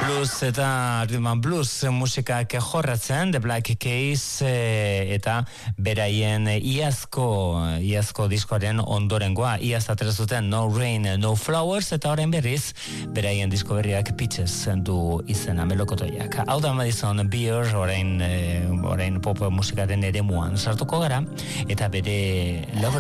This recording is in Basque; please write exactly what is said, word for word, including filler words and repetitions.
blues eta rhythm and blues musikak jorratzen, The Black Keys e, eta beraien iazko, iazko diskoaren ondorengoa, iaz atera zuten No Rain, No Flowers, eta orain berriz, beraien disko berriak Pitches du izena melokotoiak. Hau da Madison Beer, orain, e, orain pop musikaren eremuan sartuko gara, eta bere